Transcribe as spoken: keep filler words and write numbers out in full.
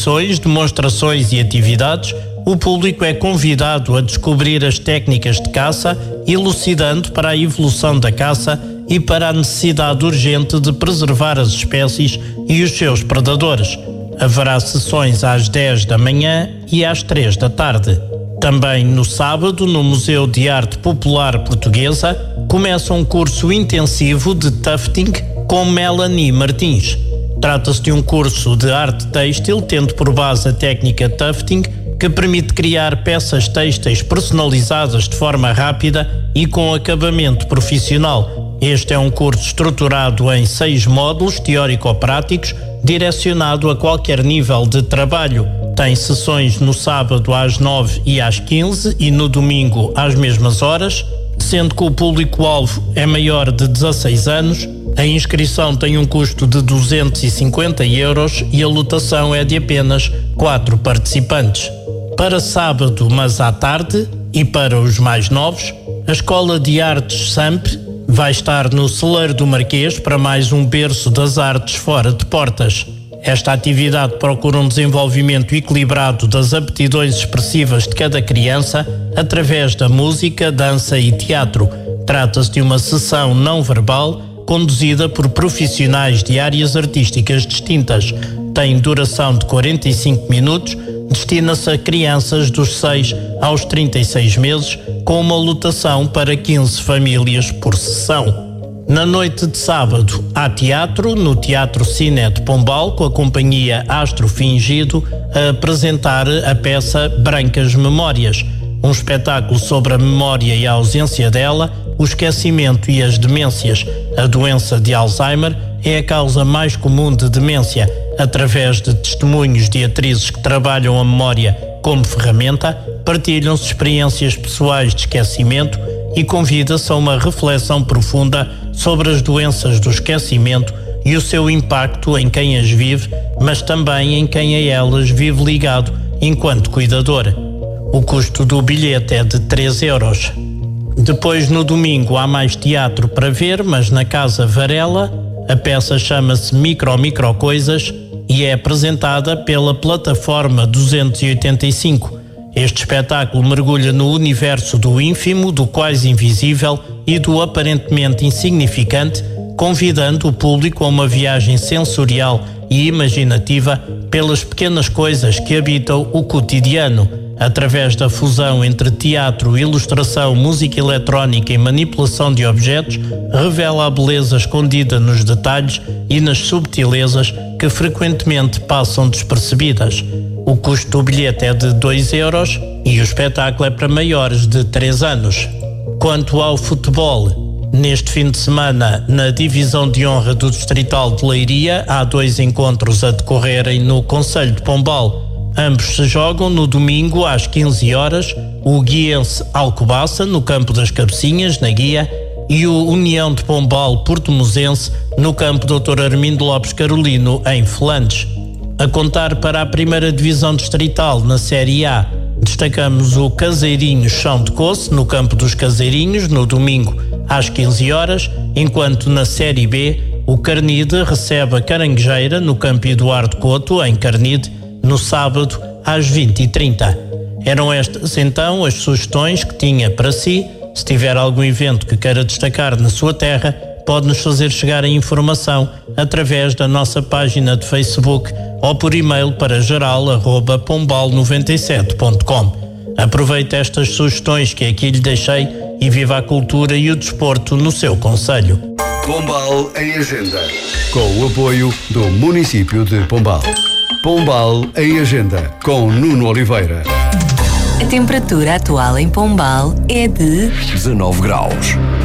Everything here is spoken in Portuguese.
demonstrações e atividades, o público é convidado a descobrir as técnicas de caça, elucidando para a evolução da caça e para a necessidade urgente de preservar as espécies e os seus predadores. Haverá sessões às dez da manhã e às três da tarde. Também no sábado, no Museu de Arte Popular Portuguesa, começa um curso intensivo de tufting com Melanie Martins. Trata-se de um curso de arte têxtil, tendo por base a técnica tufting, que permite criar peças têxteis personalizadas de forma rápida e com acabamento profissional. Este é um curso estruturado em seis módulos teórico-práticos, direcionado a qualquer nível de trabalho. Tem sessões no sábado às nove e às quinze e no domingo às mesmas horas, sendo que o público-alvo é maior de dezasseis anos. A inscrição tem um custo de duzentos e cinquenta euros e a lotação é de apenas quatro participantes. Para sábado, mas à tarde, e para os mais novos, a Escola de Artes S A M P vai estar no Celeiro do Marquês para mais um berço das artes fora de portas. Esta atividade procura um desenvolvimento equilibrado das aptidões expressivas de cada criança através da música, dança e teatro. Trata-se de uma sessão não verbal conduzida por profissionais de áreas artísticas distintas. Tem duração de quarenta e cinco minutos, destina-se a crianças dos seis aos trinta e seis meses, com uma lotação para quinze famílias por sessão. Na noite de sábado, há teatro no Teatro Cine de Pombal, com a companhia Astro Fingido a apresentar a peça Brancas Memórias, um espetáculo sobre a memória e a ausência dela, o esquecimento e as demências. A doença de Alzheimer é a causa mais comum de demência. Através de testemunhos de atrizes que trabalham a memória como ferramenta, partilham-se experiências pessoais de esquecimento e convida-se a uma reflexão profunda sobre as doenças do esquecimento e o seu impacto em quem as vive, mas também em quem a elas vive ligado enquanto cuidador. O custo do bilhete é de três euros. Depois, no domingo, há mais teatro para ver, mas na Casa Varela. A peça chama-se Micro Micro Coisas e é apresentada pela Plataforma duzentos e oitenta e cinco. Este espetáculo mergulha no universo do ínfimo, do quase invisível e do aparentemente insignificante, convidando o público a uma viagem sensorial e imaginativa pelas pequenas coisas que habitam o cotidiano. Através da fusão entre teatro, ilustração, música eletrónica e manipulação de objetos, revela a beleza escondida nos detalhes e nas subtilezas que frequentemente passam despercebidas. O custo do bilhete é de dois euros e o espetáculo é para maiores de três anos. Quanto ao futebol, neste fim de semana, na divisão de honra do Distrital de Leiria, há dois encontros a decorrerem no Concelho de Pombal. Ambos se jogam no domingo às quinze horas, o Guiense Alcobaça, no campo das Cabecinhas, na Guia, e o União de Pombal Porto-Mosense, no campo doutor Armindo Lopes Carolino, em Felandes. A contar para a primeira divisão distrital na Série A, destacamos o Caseirinhos Chão de Coce, no campo dos Caseirinhos, no domingo às quinze horas, enquanto na Série B, o Carnide recebe a Caranguejeira, no campo Eduardo Couto, em Carnide, no sábado às vinte e trinta. Eram estas então as sugestões que tinha para si. Se tiver algum evento que queira destacar na sua terra, pode-nos fazer chegar a informação através da nossa página de Facebook ou por e-mail para geral arroba pombal noventa e sete ponto com. Aproveite estas sugestões que aqui lhe deixei e viva a cultura e o desporto no seu concelho. Pombal em Agenda, com o apoio do município de Pombal. Pombal em Agenda, com Nuno Oliveira. A temperatura atual em Pombal é de dezanove graus.